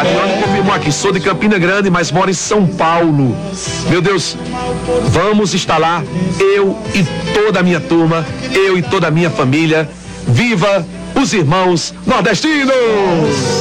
Adriano confirmou aqui, sou de Campina Grande, mas moro em São Paulo. Meu Deus, vamos estar lá, eu e toda a minha turma, eu e toda a minha família. Viva os irmãos nordestinos!